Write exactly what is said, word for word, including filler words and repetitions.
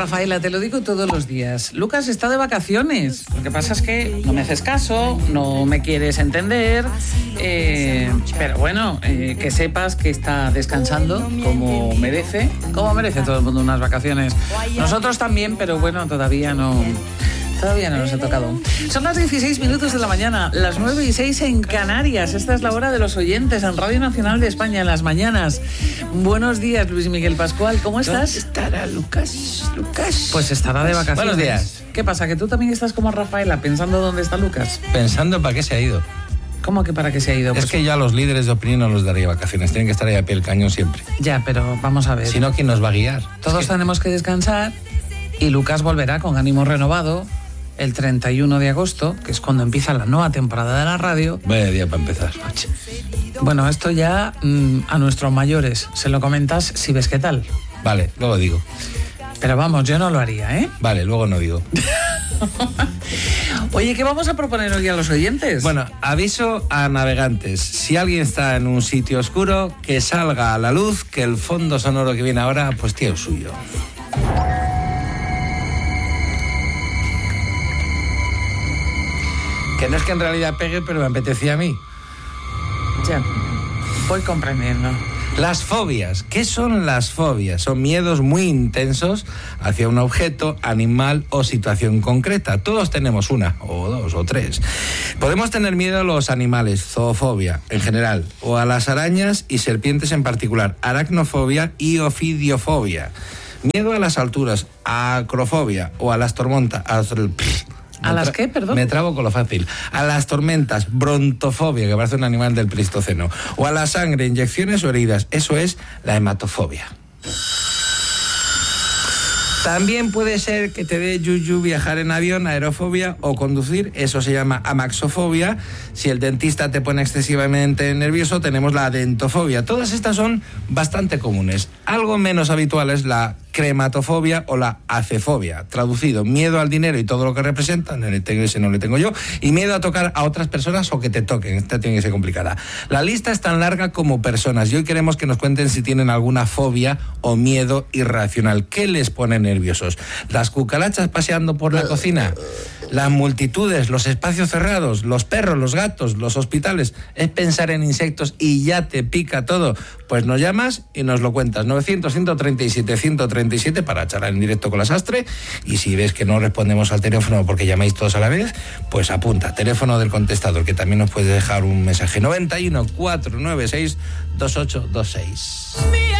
Rafaela, te lo digo todos los días. Lucas está de vacaciones. Lo que pasa es que no me haces caso, no me quieres entender. Eh, pero bueno, eh, que sepas que está descansando como merece. Como merece todo el mundo unas vacaciones. Nosotros también, pero bueno, todavía no... Todavía no nos ha tocado. Son las dieciséis minutos de la mañana, las nueve y seis en Canarias. Esta es la hora de los oyentes en Radio Nacional de España en las mañanas. Buenos días, Luis Miguel Pascual. ¿Cómo estás? ¿Dónde estará Lucas? Lucas. Pues estará de vacaciones. Buenos días. ¿Qué pasa? ¿Que tú también estás como Rafaela pensando dónde está Lucas? Pensando para qué se ha ido. ¿Cómo que para qué se ha ido? Es Pues que ya los líderes de opinión no los daría vacaciones. Tienen que estar ahí a pie del cañón siempre. ya, pero vamos a ver. Si no, ¿quién nos va a guiar? Todos Es que... tenemos que descansar y Lucas volverá con ánimo renovado el treinta y uno de agosto, que es cuando empieza la nueva temporada de la radio. Vaya día para empezar. Bueno, esto ya mmm, a nuestros mayores se lo comentas si ves qué tal. Vale, luego digo. Pero vamos, yo no lo haría, ¿eh? Vale, luego no digo. Oye, ¿qué vamos a proponer hoy a los oyentes? Bueno, aviso a navegantes. Si alguien está en un sitio oscuro, que salga a la luz, que el fondo sonoro que viene ahora, pues tío suyo. Que no es que en realidad pegue, pero me apetecía a mí. Ya, voy comprendiendo. Las fobias. ¿Qué son las fobias? Son miedos muy intensos hacia un objeto, animal o situación concreta. Todos tenemos una, o dos, o tres. Podemos tener miedo a los animales, zoofobia en general, o a las arañas y serpientes en particular, aracnofobia y ofidiofobia. Miedo a las alturas, acrofobia, o a las tormentas... ¿A las qué, perdón? Me trabo con lo fácil. A las tormentas, brontofobia, que parece un animal del Pleistoceno. O a la sangre, inyecciones o heridas. Eso es la hematofobia. También puede ser que te dé yuyu viajar en avión, aerofobia o conducir. Eso se llama amaxofobia. Si el dentista te pone excesivamente nervioso, tenemos la dentofobia. Todas estas son bastante comunes. Algo menos habitual es la crematofobia o la acefobia. Traducido, miedo al dinero y todo lo que representa, no le tengo ese, no le tengo yo, y miedo a tocar a otras personas o que te toquen. Esta tiene que ser complicada. La lista es tan larga como personas y hoy queremos que nos cuenten si tienen alguna fobia o miedo irracional. ¿Qué les pone nerviosos? ¿Las cucarachas paseando por la cocina? ¿Las multitudes, los espacios cerrados, los perros, los gatos, los hospitales? ¿Es pensar en insectos y ya te pica todo? Pues nos llamas y nos lo cuentas. novecientos, ciento treinta y siete, ciento treinta y siete para charlar en directo con la Sastre. Y si ves que no respondemos al teléfono porque llamáis todos a la vez, pues apunta. Teléfono del contestador, que también nos puede dejar un mensaje. noventa y uno, cuatrocientos noventa y seis, veintiocho veintiséis.